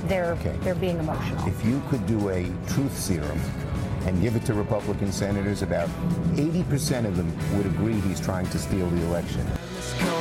they're being emotional. If you could do a truth serum and give it to Republican senators, about 80% of them would agree he's trying to steal the election.